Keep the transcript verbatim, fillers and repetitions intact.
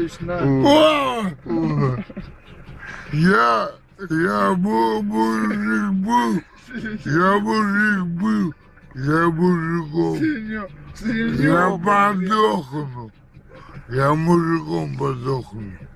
Ильич, на. О! Я, я был, мужик был, я мужик был, я мужиком, Сырьё, я сырьё, подохну, я мужиком подохну.